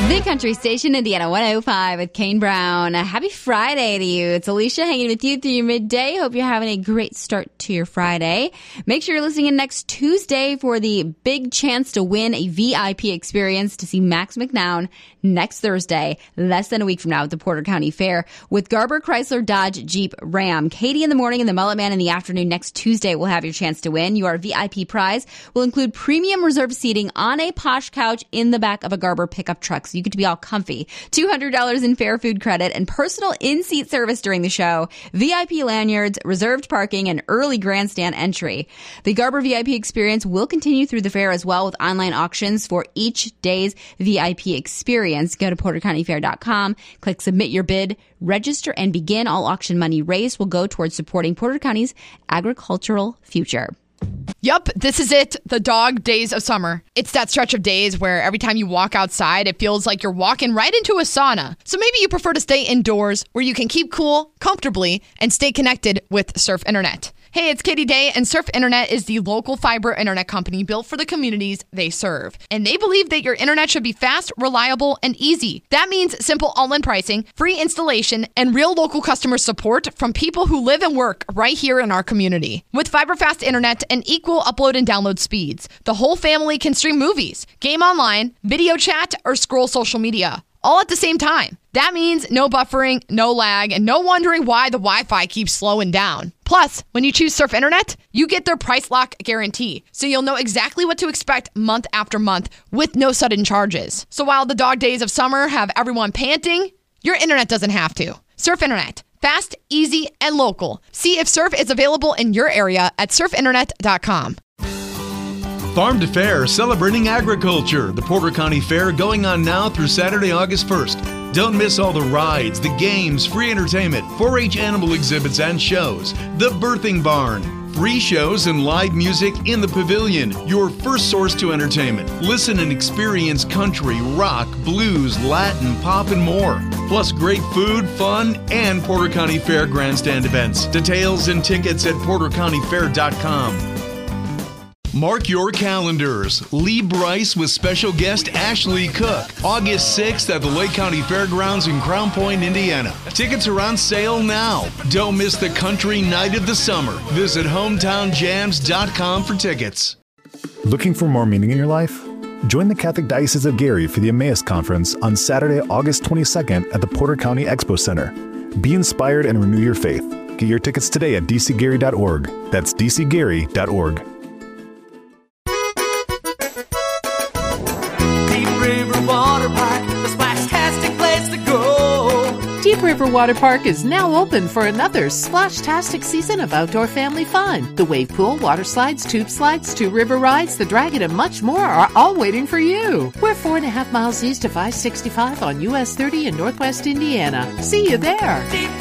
The Country Station, Indiana 105 with Kane Brown. Happy Friday to you. It's Alicia hanging with you through your midday. Hope you're having a great start to your Friday. Make sure you're listening in next Tuesday for the big chance to win a VIP experience to see Max McNown next Thursday, less than a week from now at the Porter County Fair with Garber, Chrysler, Dodge, Jeep, Ram. Katie in the morning and the Mullet Man in the afternoon next Tuesday will have your chance to win. Your VIP prize will include premium reserved seating on a posh couch in the back of a Garber pickup truck. So you get to be all comfy. $200 in fair food credit and personal in-seat service during the show, VIP lanyards, reserved parking, and early grandstand entry. The Garber VIP experience will continue through the fair as well with online auctions for each day's VIP experience. Go to PorterCountyFair.com, click submit your bid, register, and begin. All auction money raised will go towards supporting Porter County's agricultural future. Yup, this is it, the dog days of summer. It's that stretch of days where every time you walk outside, it feels like you're walking right into a sauna. So maybe you prefer to stay indoors where you can keep cool, comfortably, and stay connected with Surf Internet. Hey, it's Katie Day, and Surf Internet is the local fiber internet company built for the communities they serve. And they believe that your internet should be fast, reliable, and easy. That means simple all-in pricing, free installation, and real local customer support from people who live and work right here in our community. With fiber-fast internet and equal upload and download speeds, the whole family can stream movies, game online, video chat, or scroll social media, all at the same time. That means no buffering, no lag, and no wondering why the Wi-Fi keeps slowing down. Plus, when you choose Surf Internet, you get their price lock guarantee, so you'll know exactly what to expect month after month with no sudden charges. So while the dog days of summer have everyone panting, your internet doesn't have to. Surf Internet. Fast, easy, and local. See if Surf is available in your area at surfinternet.com. Farm to Fair, celebrating agriculture. The Porter County Fair going on now through Saturday, August 1st. Don't miss all the rides, the games, free entertainment, 4-H animal exhibits and shows, the birthing barn, free shows and live music in the pavilion, your first source to entertainment. Listen and experience country, rock, blues, Latin, pop, and more. Plus great food, fun, and Porter County Fair grandstand events. Details and tickets at portercountyfair.com. Mark your calendars. Lee Bryce with special guest Ashley Cook. August 6th at the Lake County Fairgrounds in Crown Point, Indiana. Tickets are on sale now. Don't miss the country night of the summer. Visit hometownjams.com for tickets. Looking for more meaning in your life? Join the Catholic Diocese of Gary for the Emmaus Conference on Saturday, August 22nd at the Porter County Expo Center. Be inspired and renew your faith. Get your tickets today at dcgary.org. That's dcgary.org. Deep River Water Park is now open for another splash-tastic season of outdoor family fun. The wave pool, water slides, tube slides, 2 river rides, the dragon, and much more are all waiting for you. We're 4.5 miles east of I-65 on US 30 in Northwest Indiana. See you there.